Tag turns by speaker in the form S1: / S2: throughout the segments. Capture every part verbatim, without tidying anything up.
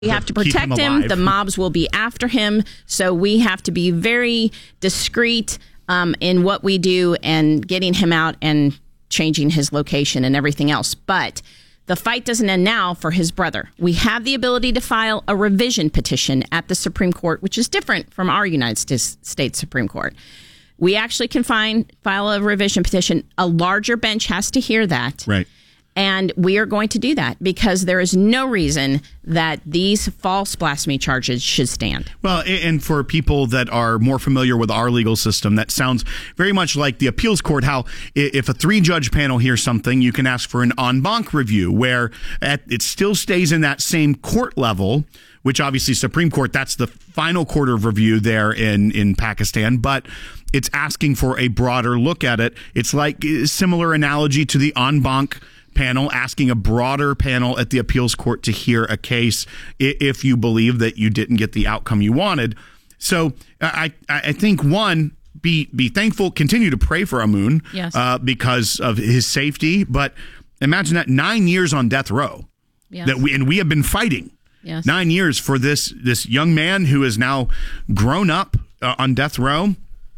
S1: We have to protect him. him. The mobs will be after him. So we have to be very discreet um, in what we do and getting him out and changing his location and everything else. But the fight doesn't end now for his brother. We have the ability to file a revision petition at the Supreme Court, which is different from our United States Supreme Court. We actually can find, file a revision petition. A larger bench has to hear that.
S2: Right.
S1: And we are going to do that because there is no reason that these false blasphemy charges should stand.
S2: Well, and for people that are more familiar with our legal system, that sounds very much like the appeals court, how if a three-judge panel hears something, you can ask for an en banc review, where it still stays in that same court level, which obviously Supreme Court, that's the final court of review there in, in Pakistan, but it's asking for a broader look at it. It's like a similar analogy to the en banc panel, asking a broader panel at the appeals court to hear a case if you believe that you didn't get the outcome you wanted. So I I think, one, be be thankful, continue to pray for Amun,
S1: yes.
S2: uh, because of his safety. But imagine that, nine years on death row,
S1: yes.
S2: that we and we have been fighting
S1: yes.
S2: nine years for this this young man who is now grown up uh, on death row.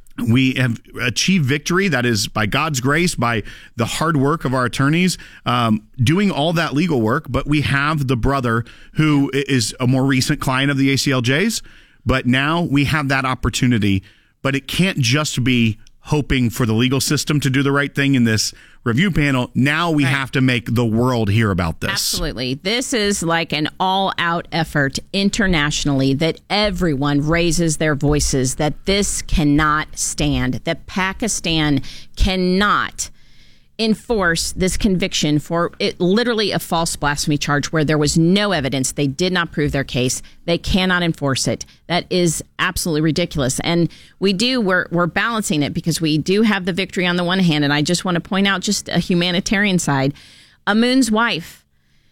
S2: We have achieved victory. That is by God's grace, by the hard work of our attorneys, um, doing all that legal work. But we have the brother who is a more recent client of the A C L J's. But now we have that opportunity. But it can't just be hoping for the legal system to do the right thing in this review panel. Now we
S1: right.
S2: have to make the world hear about this.
S1: Absolutely. This is like an all-out effort internationally that everyone raises their voices, that this cannot stand, that Pakistan cannot enforce this conviction for it, literally a false blasphemy charge where there was no evidence. They did not prove their case. They cannot enforce it. That is absolutely ridiculous. And we do, we're, we're balancing it because we do have the victory on the one hand. And I just want to point out just a humanitarian side. Amun's wife,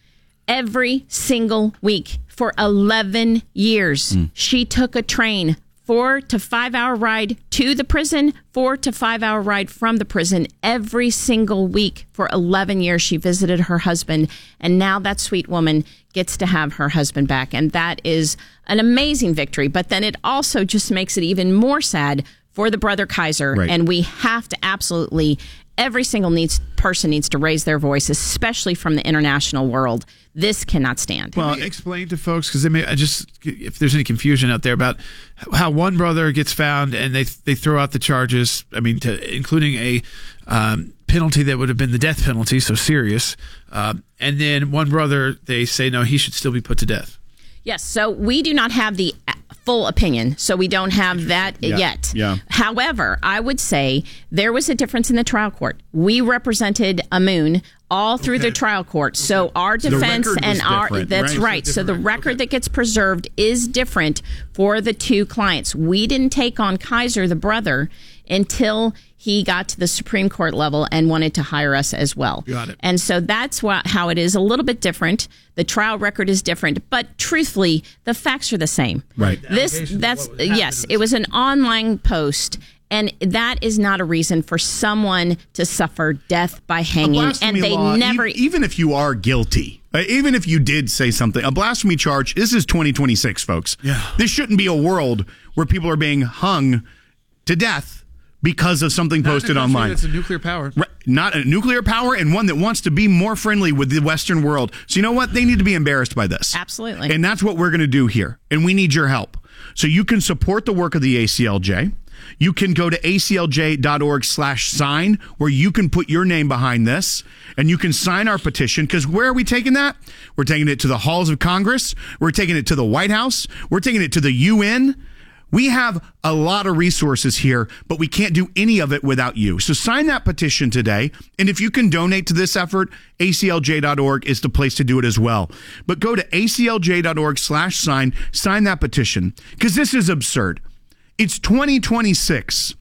S1: every single week for eleven years, mm. she took a train Four to five hour ride to the prison, four to five hour ride from the prison every single week for eleven years. She visited her husband, and now that sweet woman gets to have her husband back. And that is an amazing victory. But then it also just makes it even more sad for the brother Kaiser.
S2: Right.
S1: And we have to absolutely, every single needs, person needs to raise their voice, especially from the international world. This cannot stand.
S3: Well, explain to folks, because they may I just if there's any confusion out there about how one brother gets found and they they throw out the charges. I mean, to, including a um, penalty that would have been the death penalty, so serious. Uh, and then one brother, they say no, he should still be put to death.
S1: Yes. So we do not have the full opinion, so we don't have that
S2: yeah.
S1: yet.
S2: Yeah.
S1: However, I would say there was a difference in the trial court. We represented Amun all through
S3: okay.
S1: the trial court. So okay. our defense and our that's right. right. So, so the record okay. that gets preserved is different for the two clients. We didn't take on Kaiser, the brother, until he got to the Supreme Court level and wanted to hire us as well.
S3: Got it.
S1: And so that's what, how it is a little bit different. The trial record is different, but truthfully, the facts are the same.
S2: Right.
S1: This that's yes, it was an online post. And that is not a reason for someone to suffer death by hanging. And they
S2: law,
S1: never...
S2: E- even if you are guilty, uh, even if you did say something, a blasphemy charge, this is twenty twenty-six, folks.
S3: Yeah.
S2: This shouldn't be a world where people are being hung to death because of something
S3: not
S2: posted
S3: in a
S2: online.
S3: That's a nuclear power.
S2: Right. Not a nuclear power, and one that wants to be more friendly with the Western world. So you know what? They need to be embarrassed by this.
S1: Absolutely.
S2: And that's what we're going to do here. And we need your help. So you can support the work of the A C L J. You can go to aclj.org slash sign, where you can put your name behind this, and you can sign our petition. Because where are we taking that? We're taking it to the halls of Congress. We're taking it to the White House. We're taking it to the U N. We have a lot of resources here, but we can't do any of it without you. So sign that petition today. And if you can donate to this effort, A C L J dot org is the place to do it as well. But go to aclj.org slash sign, sign that petition, because this is absurd. It's twenty twenty-six.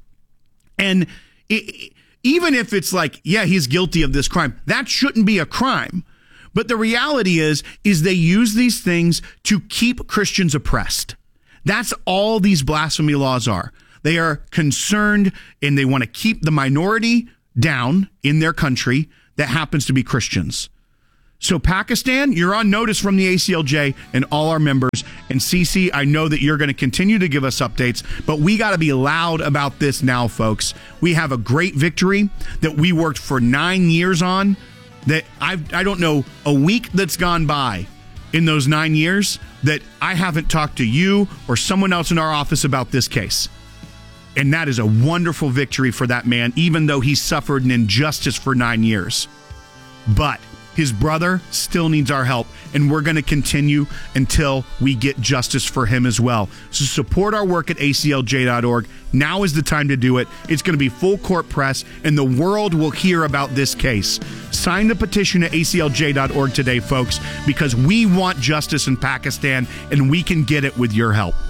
S2: And it, even if it's like, yeah, he's guilty of this crime, that shouldn't be a crime. But the reality is, is they use these things to keep Christians oppressed. That's all these blasphemy laws are. They are concerned and they want to keep the minority down in their country that happens to be Christians. So Pakistan, you're on notice from the A C L J and all our members. And Cece, I know that you're going to continue to give us updates, but we got to be loud about this now, folks. We have a great victory that we worked for nine years on. That I've, I don't know, a week that's gone by in those nine years that I haven't talked to you or someone else in our office about this case. And that is a wonderful victory for that man, even though he suffered an injustice for nine years. But his brother still needs our help, and we're going to continue until we get justice for him as well. So support our work at A C L J dot org. Now is the time to do it. It's going to be full court press, and the world will hear about this case. Sign the petition at A C L J dot org today, folks, because we want justice in Pakistan, and we can get it with your help.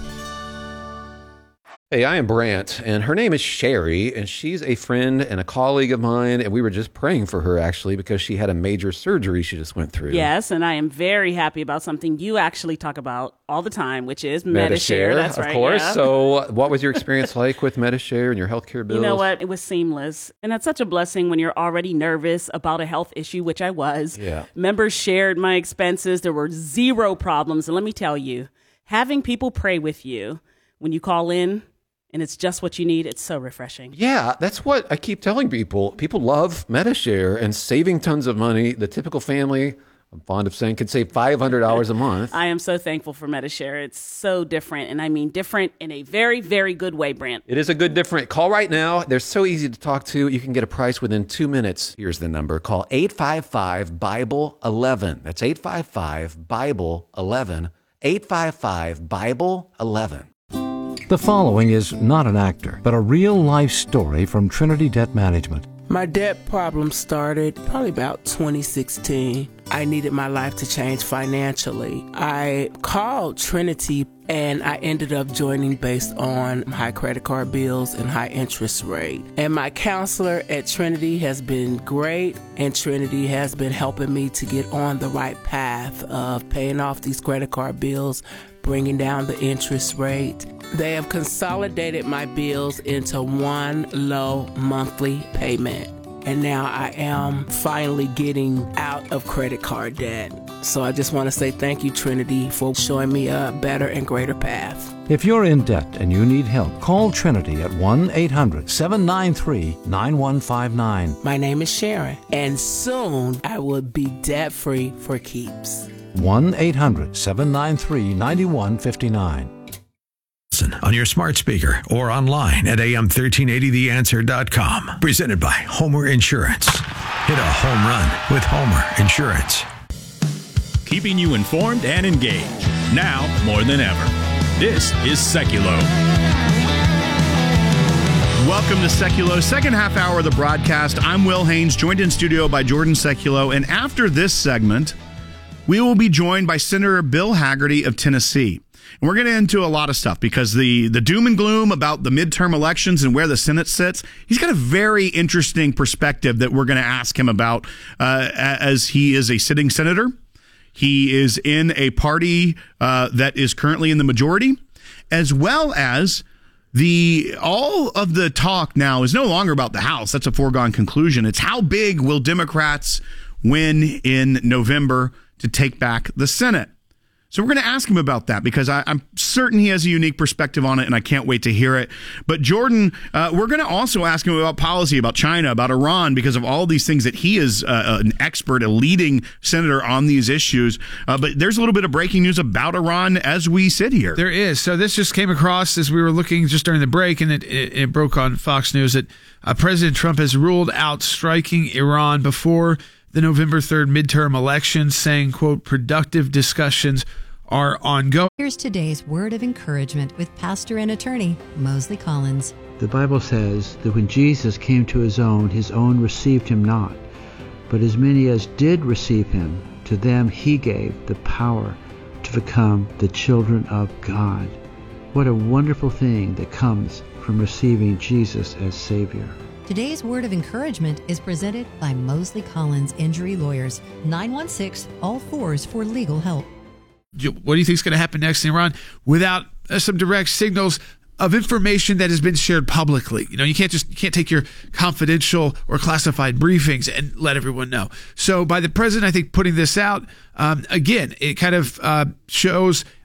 S4: Hey, I am Brant, and her name is Sherry, and she's a friend and a colleague of mine, and we were just praying for her, actually, because she had a major surgery she just went through.
S5: Yes, and I am very happy about something you actually talk about all the time, which is Medi-Share. That's
S4: of
S5: right,
S4: course.
S5: yeah.
S4: So what was your experience like with Medi-Share and your healthcare bills?
S5: You know what? It was seamless, and that's such a blessing when you're already nervous about a health issue, which I was.
S4: Yeah.
S5: Members shared my expenses. There were zero problems, and let me tell you, having people pray with you when you call in, and it's just what you need, it's so refreshing.
S4: Yeah, that's what I keep telling people. People love Medi-Share and saving tons of money. The typical family, I'm fond of saying, could save five hundred dollars a month.
S5: I am so thankful for Medi-Share. It's so different, and I mean different in a very, very good way, Brant.
S4: It is a good different. Call right now. They're so easy to talk to. You can get a price within two minutes. Here's the number. Call eight five five, Bible eleven. That's eight five five, Bible eleven. eight five five, Bible eleven.
S6: The following is not an actor, but a real-life story from Trinity Debt Management.
S7: My debt problem started probably about twenty sixteen. I needed my life to change financially. I called Trinity and I ended up joining based on high credit card bills and high interest rate. And my counselor at Trinity has been great, and Trinity has been helping me to get on the right path of paying off these credit card bills, bringing down the interest rate. They have consolidated my bills into one low monthly payment. And now I am finally getting out of credit card debt. So I just want to say thank you, Trinity, for showing me a better and greater path.
S6: If you're in debt and you need help, call Trinity at one eight hundred, seven nine three, nine one five nine.
S7: My name is Sharon, and soon I will be debt-free for keeps.
S6: one eight hundred, seven nine three, nine one five nine.
S8: On your smart speaker or online at A M thirteen eighty the answer dot com. Presented by Homer Insurance. Hit a home run with Homer Insurance.
S9: Keeping you informed and engaged. Now more than ever. This is Seculo.
S2: Welcome to Seculo, second half hour of the broadcast. I'm Will Haynes, joined in studio by Jordan Seculo. And after this segment, we will be joined by Senator Bill Hagerty of Tennessee. And we're getting into a lot of stuff because the, the doom and gloom about the midterm elections and where the Senate sits, he's got a very interesting perspective that we're going to ask him about uh, as he is a sitting senator. He is in a party uh, that is currently in the majority, as well as the all of the talk now is no longer about the House. That's a foregone conclusion. It's how big will Democrats win in November to take back the Senate. So we're going to ask him about that because I, I'm certain he has a unique perspective on it, and I can't wait to hear it. But Jordan, uh, we're going to also ask him about policy, about China, about Iran, because of all these things that he is uh, an expert, a leading senator on these issues. Uh, but there's a little bit of breaking news about Iran as we sit here.
S3: There is. So this just came across as we were looking just during the break, and it, it, it broke on Fox News that uh, President Trump has ruled out striking Iran before the November third midterm elections, saying, quote, productive discussions are ongoing.
S10: Here's today's word of encouragement with pastor and attorney Mosley Collins.
S11: The Bible says that when Jesus came to his own, his own received him not. But as many as did receive him, to them he gave the power to become the children of God. What a wonderful thing that comes from receiving Jesus as Savior.
S10: Today's word of encouragement is presented by Mosley Collins Injury Lawyers, nine one six, all fours for legal help.
S3: What do you think is going to happen next in Iran? Without uh, some direct signals of information that has been shared publicly. You know, you can't just you can't take your confidential or classified briefings and let everyone know. So by the president, I think, putting this out, um, again, it kind of uh, shows